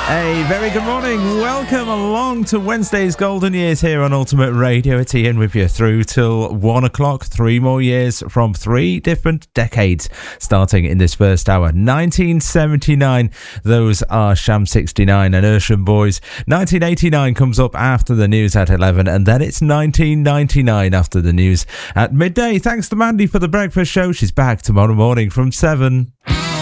A very good morning. Welcome along to Wednesday's Golden Years here on Ultimate Radio. It's Ian with you through till 1 o'clock. 3 more years from 3 different decades starting in this first hour. 1979, those are Sham 69 and Ursham Boys. 1989 comes up after the news at 11, and then it's 1999 after the news at midday. Thanks to Mandy for the breakfast show. She's back tomorrow morning from 7.